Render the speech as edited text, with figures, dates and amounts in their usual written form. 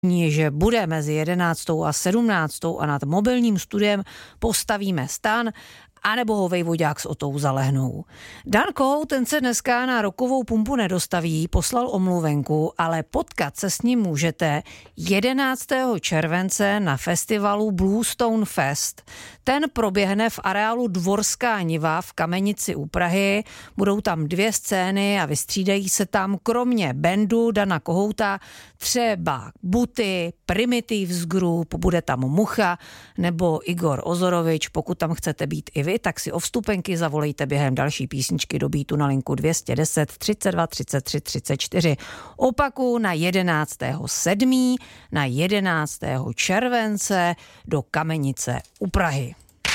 že bude mezi 11. a 17. a nad mobilním studiem postavíme stan, anebo ho vejvodák s Otou zalehnou. Dan Kohout, ten se dneska na rokovou pumpu nedostaví, poslal omluvenku, ale potkat se s ním můžete 11. července na festivalu Bluestone Fest. Ten proběhne v areálu Dvorská niva v Kamenici u Prahy. Budou tam 2 scény a vystřídají se tam kromě bandu Dana Kohouta třeba Buty, Primitives Group, bude tam Mucha nebo Igor Ozorovič. Pokud tam chcete být i vy, tak si o vstupenky zavolejte během další písničky do Beatu na linku 210 32 33 34. Opaku na 11.7. na 11. července do Kamenice u Prahy.